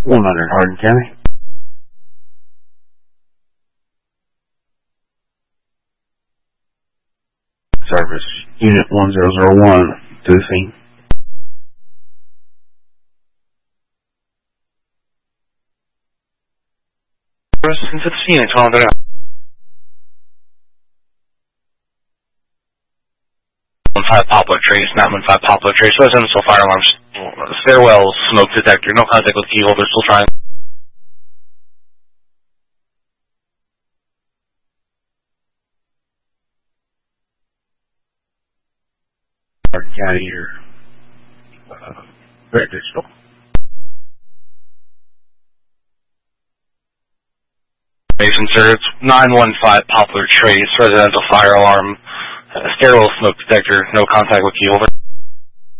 100 Hardin County. Service Unit 1001 to the scene. Into the scene, 1200. 15 Poplar Trace, 915 Poplar Trace, residential fire alarms, stairwell, smoke detector, no contact with key holder, still trying. Hardin County, you're very digital. Sir, it's 915 Poplar Trace, residential fire alarm, stairwell smoke detector, no contact with key holder.